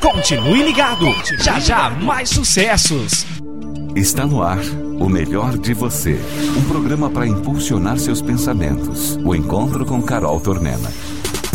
Continue ligado. Já já mais sucessos. Está no ar O Melhor de Você, um programa para impulsionar seus pensamentos. O encontro com Carol Tormena.